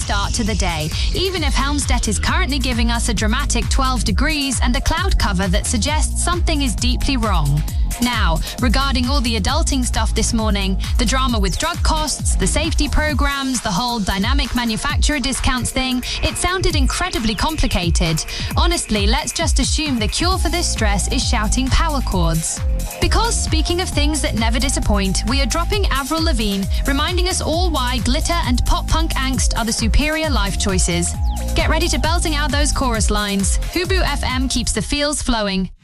start to the day, even if Helmstedt is currently giving us a dramatic 12 degrees and a cloud cover that suggests something is deeply wrong. Now, regarding all the adulting stuff this morning, the drama with drug costs, the safety programs, the whole dynamic manufacturer discounts thing, it sounded incredibly complicated. Honestly, let's just assume the cure for this stress is shouting power chords. Because speaking of things that never disappoint, we are dropping Avril Lavigne, reminding us all why glitter and pop-punk angst are the superior life choices. Get ready to belting out those chorus lines. Hubu FM keeps the feels flowing.